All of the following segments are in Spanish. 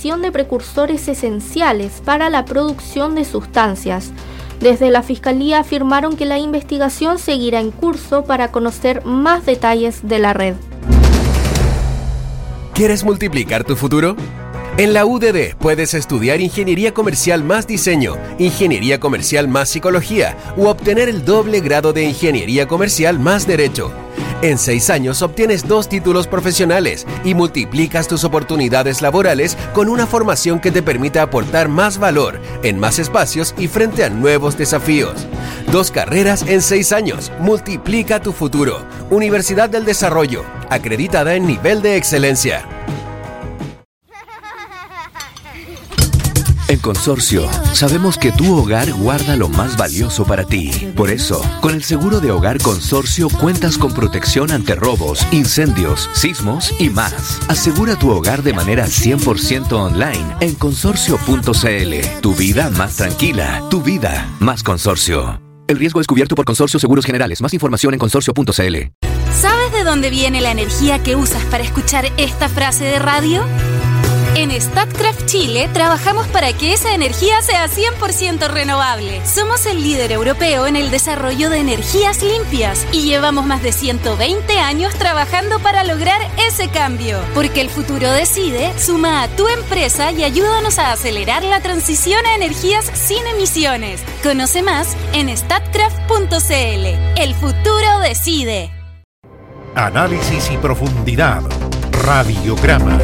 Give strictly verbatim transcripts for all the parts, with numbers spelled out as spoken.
adquisición de precursores esenciales para la producción de sustancias. Desde la Fiscalía afirmaron que la investigación seguirá en curso para conocer más detalles de la red. ¿Quieres multiplicar tu futuro? En la U D D puedes estudiar Ingeniería Comercial más Diseño, Ingeniería Comercial más Psicología u obtener el doble grado de Ingeniería Comercial más Derecho. En seis años obtienes dos títulos profesionales y multiplicas tus oportunidades laborales con una formación que te permita aportar más valor en más espacios y frente a nuevos desafíos. Dos carreras en seis años. Multiplica tu futuro. Universidad del Desarrollo, acreditada en nivel de excelencia. En Consorcio, sabemos que tu hogar guarda lo más valioso para ti. Por eso, con el seguro de hogar Consorcio cuentas con protección ante robos, incendios, sismos y más. Asegura tu hogar de manera cien por ciento online en consorcio punto c l. Tu vida más tranquila, tu vida más Consorcio. El riesgo es cubierto por Consorcio Seguros Generales. Más información en consorcio punto c l. ¿Sabes de dónde viene la energía que usas para escuchar esta frase de radio? En Statkraft Chile trabajamos para que esa energía sea cien por ciento renovable. Somos el líder europeo en el desarrollo de energías limpias y llevamos más de ciento veinte años trabajando para lograr ese cambio. Porque el futuro decide, suma a tu empresa y ayúdanos a acelerar la transición a energías sin emisiones. Conoce más en statkraft punto c l. El futuro decide. Análisis y profundidad. Radiograma.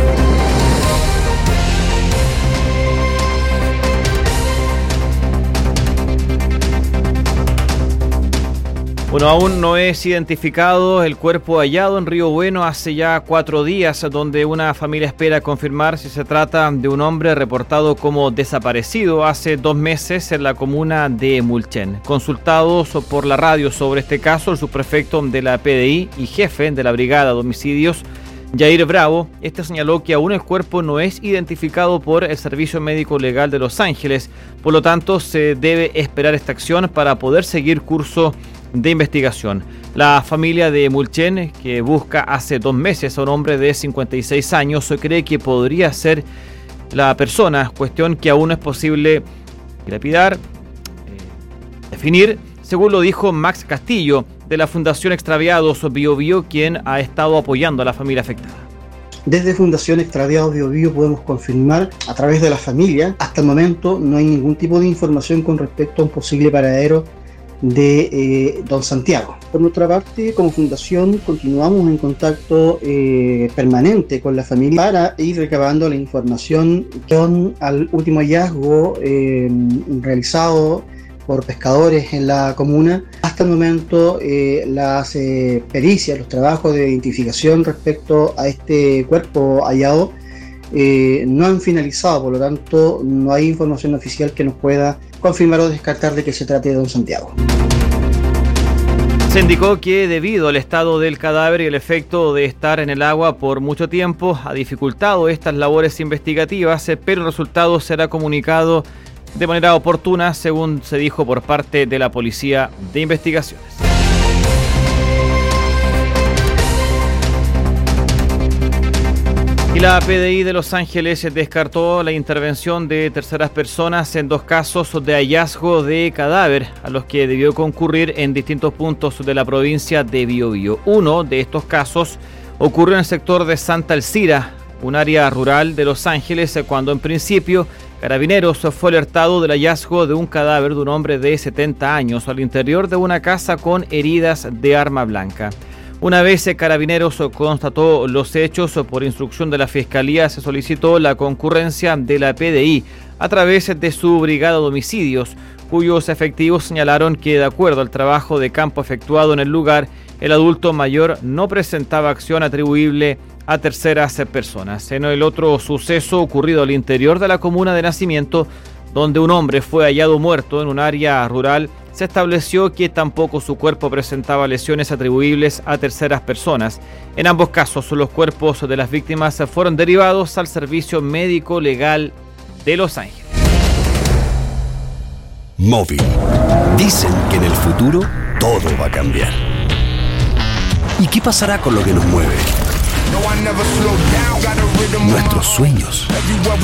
Bueno, aún no es identificado el cuerpo hallado en Río Bueno hace ya cuatro días, donde una familia espera confirmar si se trata de un hombre reportado como desaparecido hace dos meses en la comuna de Mulchen. Consultados por la radio sobre este caso, el subprefecto de la P D I y jefe de la Brigada de Homicidios, Jair Bravo, este señaló que aún el cuerpo no es identificado por el Servicio Médico Legal de Los Ángeles, por lo tanto se debe esperar esta acción para poder seguir curso de investigación. La familia de Mulchen, que busca hace dos meses a un hombre de cincuenta y seis años, cree que podría ser la persona, cuestión que aún no es posible lapidar, eh, definir, según lo dijo Max Castillo, de la Fundación Extraviados Bio Bio, quien ha estado apoyando a la familia afectada. Desde Fundación Extraviados Bio Bio podemos confirmar a través de la familia, hasta el momento no hay ningún tipo de información con respecto a un posible paradero de eh, don Santiago. Por nuestra parte, como fundación, continuamos en contacto eh, permanente con la familia para ir recabando la información con al último hallazgo eh, realizado por pescadores en la comuna. Hasta el momento, eh, las eh, pericias, los trabajos de identificación respecto a este cuerpo hallado eh, no han finalizado, por lo tanto no hay información oficial que nos pueda confirmar o descartar de que se trate de don Santiago. Se indicó que debido al estado del cadáver y el efecto de estar en el agua por mucho tiempo ha dificultado estas labores investigativas, pero el resultado será comunicado de manera oportuna, según se dijo por parte de la Policía de Investigaciones. Y la P D I de Los Ángeles descartó la intervención de terceras personas en dos casos de hallazgo de cadáver a los que debió concurrir en distintos puntos de la provincia de Biobío. Uno de estos casos ocurrió en el sector de Santa Elcira, un área rural de Los Ángeles, cuando en principio Carabineros fue alertado del hallazgo de un cadáver de un hombre de setenta años al interior de una casa con heridas de arma blanca. Una vez Carabineros constató los hechos, por instrucción de la Fiscalía se solicitó la concurrencia de la P D I a través de su brigada de homicidios, cuyos efectivos señalaron que, de acuerdo al trabajo de campo efectuado en el lugar, el adulto mayor no presentaba acción atribuible a terceras personas. En el otro suceso ocurrido al interior de la comuna de Nacimiento, donde un hombre fue hallado muerto en un área rural, se estableció que tampoco su cuerpo presentaba lesiones atribuibles a terceras personas. En ambos casos, los cuerpos de las víctimas fueron derivados al Servicio Médico Legal de Los Ángeles. Móvil. Dicen que en el futuro todo va a cambiar. ¿Y qué pasará con lo que nos mueve? Nuestros sueños.